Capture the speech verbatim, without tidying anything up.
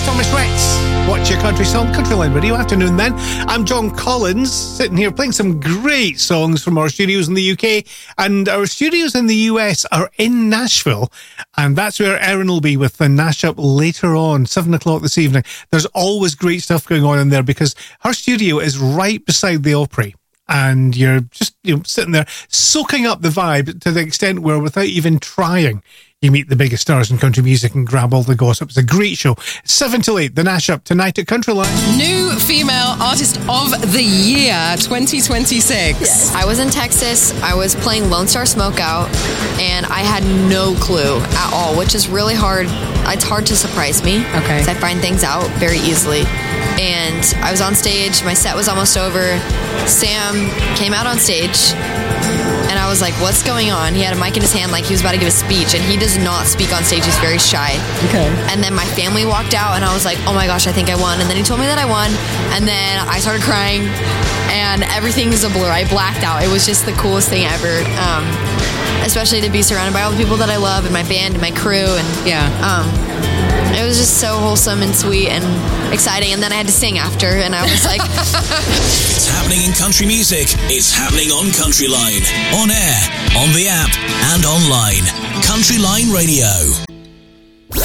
Thomas Rhett. Watch your country song, Countryline Radio. Afternoon then. I'm John Collins, sitting here playing some great songs from our studios in the U K. And our studios in the U S are in Nashville. And that's where Erin will be with the Nash-Up later on, seven o'clock this evening. There's always great stuff going on in there because her studio is right beside the Opry. And you're just, you know, sitting there soaking up the vibe to the extent where without even trying, you meet the biggest stars in country music and grab all the gossip. It's a great show. seven till eight, the Nash-Up tonight at Countryline. New Female Artist of the Year twenty twenty-six. Yes. I was in Texas. I was playing Lone Star Smokeout, and I had no clue at all, which is really hard. It's hard to surprise me. Okay. Because I find things out very easily. And I was on stage. My set was almost over. Sam came out on stage. And I was like, what's going on? He had a mic in his hand like he was about to give a speech, and he does not speak on stage. He's very shy. Okay. And then my family walked out, and I was like, oh my gosh, I think I won. And then he told me that I won, and then I started crying, and everything is a blur. I blacked out. It was just the coolest thing ever, um, especially to be surrounded by all the people that I love, and my band, and my crew, and yeah. Um, it was just so wholesome and sweet and exciting. And then I had to sing after, and I was like... It's happening in country music. It's happening on Countryline. On air, on the app, and online. Countryline Radio.